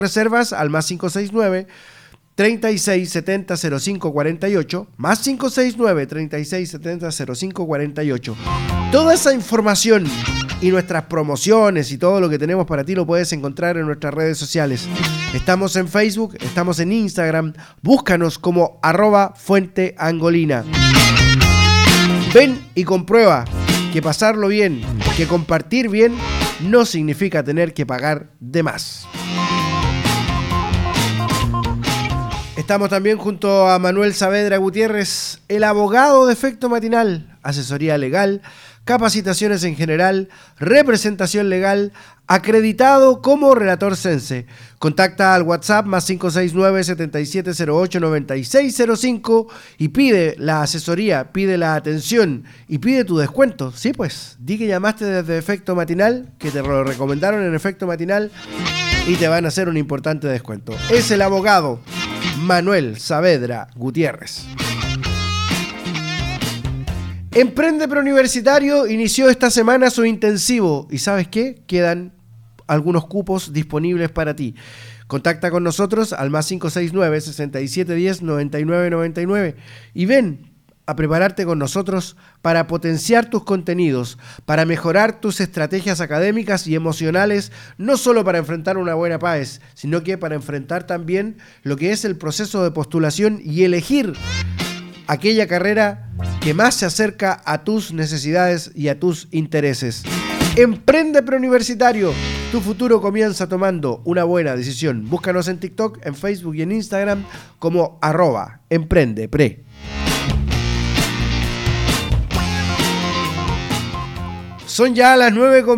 Reservas al más 569 3670 0548, más 569 3670 0548. Toda esa información y nuestras promociones y todo lo que tenemos para ti lo puedes encontrar en nuestras redes sociales. Estamos en Facebook, estamos en Instagram, búscanos como @fuenteangolina. Ven y comprueba que pasarlo bien, que compartir bien, no significa tener que pagar de más. Estamos también junto a Manuel Saavedra Gutiérrez, el abogado de Efecto Matinal, asesoría legal, capacitaciones en general, representación legal, acreditado como relator Sense. Contacta al WhatsApp más 569-7708-9605 y pide la asesoría, pide la atención y pide tu descuento. Sí, pues, di que llamaste desde Efecto Matinal, que te lo recomendaron en Efecto Matinal y te van a hacer un importante descuento. Es el abogado Manuel Saavedra Gutiérrez. Emprende Preuniversitario inició esta semana su intensivo y ¿sabes qué? Quedan algunos cupos disponibles para ti. Contacta con nosotros al más 569-6710-9999 y ven a prepararte con nosotros para potenciar tus contenidos, para mejorar tus estrategias académicas y emocionales, no solo para enfrentar una buena PAES, sino que para enfrentar también lo que es el proceso de postulación y elegir aquella carrera que más se acerca a tus necesidades y a tus intereses. Emprende Preuniversitario. Tu futuro comienza tomando una buena decisión. Búscanos en TikTok, en Facebook y en Instagram como @emprendepre. Son ya las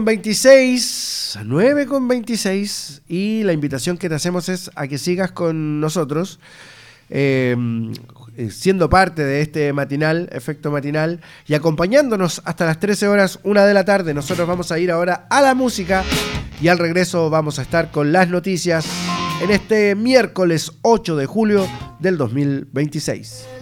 9:26 y la invitación que te hacemos es a que sigas con nosotros siendo parte de este matinal, Efecto Matinal, y acompañándonos hasta las 13 horas, 1 de la tarde. Nosotros vamos a ir ahora a la música y al regreso vamos a estar con las noticias en este miércoles 8 de julio del 2026.